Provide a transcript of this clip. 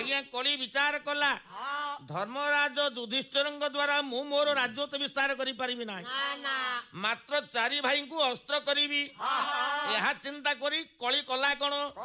आज्ञा कली विचार कला धर्मराज युधिष्ठिरଙ୍କ द्वारा मु मोर राज्यत्व विस्तार करि परिबि नाही मात्र चारि भाई को अस्त्र करिबि यह चिंता करी कली कला कौन